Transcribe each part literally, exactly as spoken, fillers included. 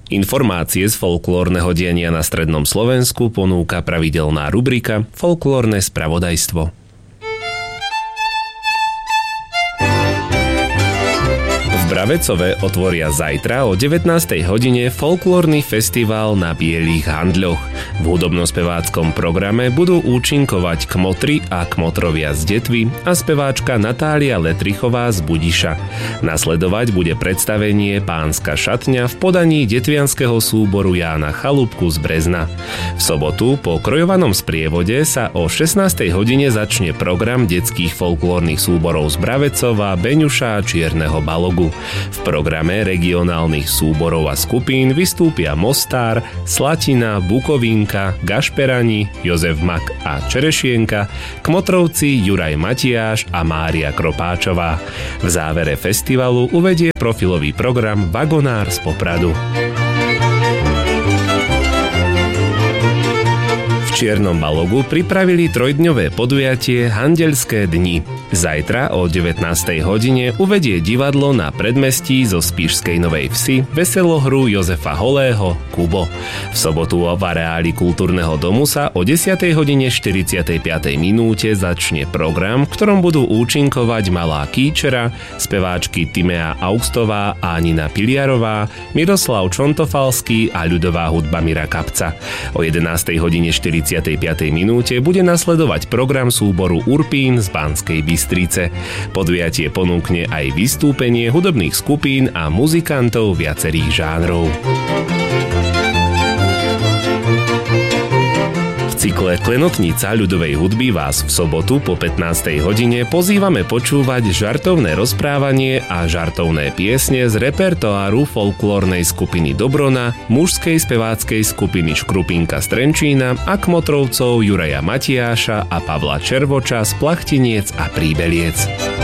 Informácie z folklórneho diania na strednom Slovensku ponúka pravidelná rubrika Folklórne spravodajstvo. V Bravecove otvoria zajtra o devätnástej hodine folklórny festival Na bielých handľoch. V hudobno-speváckom programe budú účinkovať kmotri a kmotrovia z Detvy a speváčka Natália Letrichová z Budiša. Nasledovať bude predstavenie Pánska šatňa v podaní detvianskeho súboru Jána Chalúbku z Brezna. V sobotu po krojovanom sprievode sa o šestnástej hodine začne program detských folklórnych súborov z Bravecova, Beňuša a Čierneho Balogu. V programe regionálnych súborov a skupín vystúpia Mostár, Slatina, Bukovinka, Gašperani, Jozef Mak a Čerešienka, kmotrovci Juraj Matiáš a Mária Kropáčová. V závere festivalu uvedie profilový program Vagonár z Popradu. V Čiernom Balogu pripravili trojdňové podujatie Handeľské dni. Zajtra o devätnástej hodine uvedie divadlo na predmestí zo Spišskej Novej Vsi veselohru Jozefa Holého Kubo. V sobotu v areáli Kultúrneho domu sa o desiatej hodine štyridsiatej piatej minúte začne program, v ktorom budú účinkovať Malá Kýčera, speváčky Timea Augustová a Nina Piliarová, Miroslav Čontofalský a ľudová hudba Mira Kapca. O jedenástej hodine štyridsiatej piatej minúte bude nasledovať program súboru Urpín z Banskej Bystrice. Podujatie ponúkne aj vystúpenie hudobných skupín a muzikantov viacerých žánrov. V cykle Klenotnica ľudovej hudby vás v sobotu po pätnástej hodine pozývame počúvať žartovné rozprávanie a žartovné piesne z repertoáru folklórnej skupiny Dobrona, mužskej speváckej skupiny Škrupinka z Trenčína a kmotrovcov Juraja Matiáša a Pavla Červoča z Plachtiniec a Príbeliec.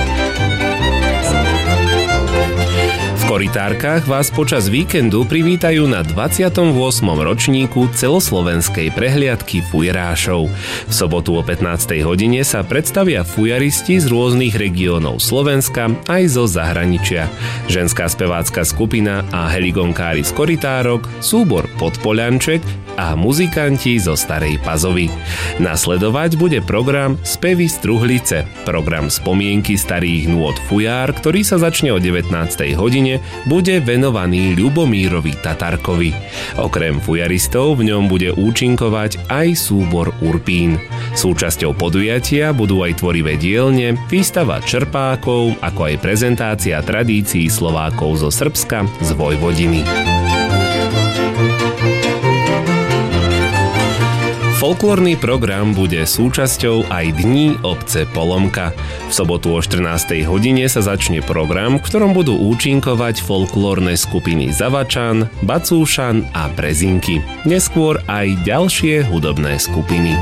V Korytárkach vás počas víkendu privítajú na dvadsiatom ôsmom ročníku celoslovenskej prehliadky fujerášov. V sobotu o pätnástej hodine sa predstavia fujaristi z rôznych regiónov Slovenska aj zo zahraničia. Ženská spevácka skupina a heligonkári z Korytárok, súbor Podpoľanček a muzikanti zo Starej Pazovy. Nasledovať bude program Spevy z Truhlice, program Spomienky starých nôt fujár, ktorý sa začne o devätnástej hodine, bude venovaný Ľubomírovi Tatarkovi. Okrem fujaristov v ňom bude účinkovať aj súbor Urpín. Súčasťou podujatia budú aj tvorivé dielne, výstava čerpákov, ako aj prezentácia tradícií Slovákov zo Srbska z Vojvodiny. Folklórny program bude súčasťou aj Dní obce Polomka. V sobotu o štrnástej hodine sa začne program, v ktorom budú účinkovať folklórne skupiny Zavačan, Bacúšan a Brezinky. Neskôr aj ďalšie hudobné skupiny.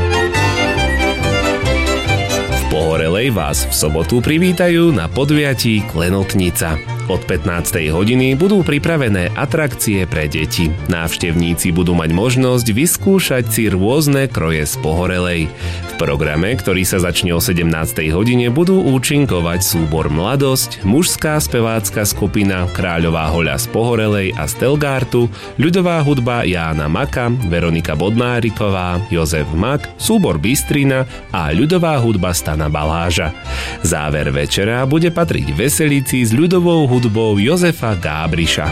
V Pohorelej vás v sobotu privítajú na podujatí Klenotnica. Od pätnástej hodiny budú pripravené atrakcie pre deti. Návštevníci budú mať možnosť vyskúšať si rôzne kroje z Pohorelej. V programe, ktorý sa začne o sedemnástej hodine, budú účinkovať súbor Mladosť, mužská spevácka skupina Kráľová hoľa z Pohorelej a Stelgártu, ľudová hudba Jána Maka, Veronika Bodnáriková, Jozef Mak, súbor Bystrina a ľudová hudba Stana Baláža. Záver večera bude patriť veselici s ľudovou hudbou Jozefa Gábriša.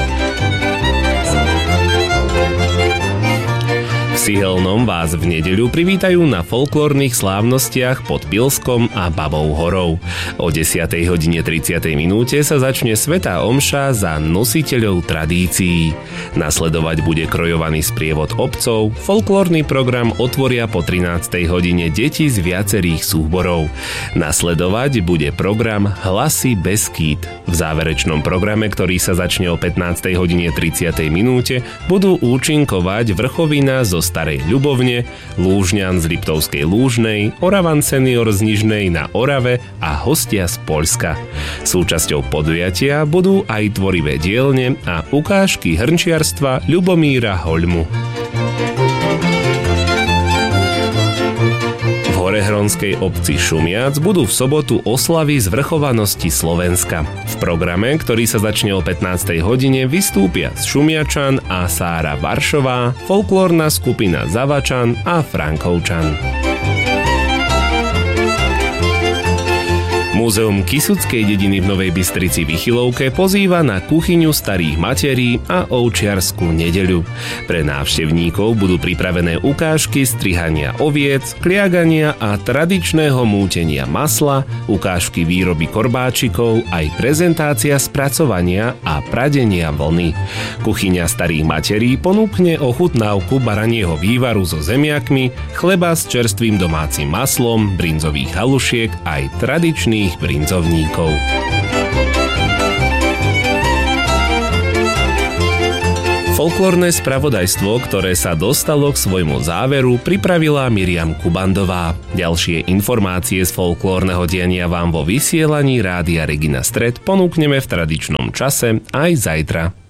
V Sihelnom vás v nedeľu privítajú na folklórnych slávnostiach pod Pilskom a Babou horou. O desiatej hodine tridsiatej minúte sa začne svätá omša za nositeľov tradícií. Nasledovať bude krojovaný sprievod obcov, folklórny program otvoria po trinástej hodine deti z viacerých súborov. Nasledovať bude program Hlasy Beskýd. V záverečnom programe, ktorý sa začne o pätnástej hodine tridsiatej minúte, budú účinkovať Vrchovina zo Starej Ľubovne, Lúžňan z Liptovskej Lúžnej, Oravan senior z Nižnej na Orave a hostia z Poľska. Súčasťou podujatia budú aj tvorivé dielne a ukážky hrnčiarstva Ľubomíra Hoľmu. V prehronskej obci Šumiac budú v sobotu oslavy zvrchovanosti Slovenska. V programe, ktorý sa začne o pätnástej hodine, vystúpia z Šumiačan a Sára Varšová, folklórna skupina Zavačan a Frankovčan. Múzeum Kysuckej dediny v Novej Bystrici Vychylovke pozýva na kuchyňu starých materí a ovčiarsku nedeľu. Pre návštevníkov budú pripravené ukážky strihania oviec, kliagania a tradičného mútenia masla, ukážky výroby korbáčikov, aj prezentácia spracovania a pradenia vlny. Kuchyňa starých materí ponúkne ochutnávku baranieho vývaru so zemiakmi, chleba s čerstvým domácim maslom, brinzových halušiek aj tradičných brinzovníkov. Folklórne spravodajstvo, ktoré sa dostalo k svojmu záveru, pripravila Miriam Kubandová. Ďalšie informácie z folklórneho diania vám vo vysielaní Rádia Regina Stred ponúkneme v tradičnom čase aj zajtra.